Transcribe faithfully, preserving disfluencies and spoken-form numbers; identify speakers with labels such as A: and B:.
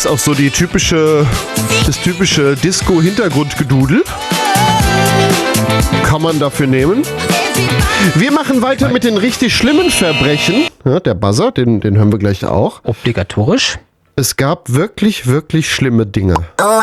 A: ist auch so die typische, das typische Disco-Hintergrundgedudel. Kann man dafür nehmen. Wir machen weiter mit den richtig schlimmen Verbrechen. Ja, der Buzzer, den, den hören wir gleich auch.
B: Obligatorisch.
A: Es gab wirklich, wirklich schlimme Dinge.
C: Oh,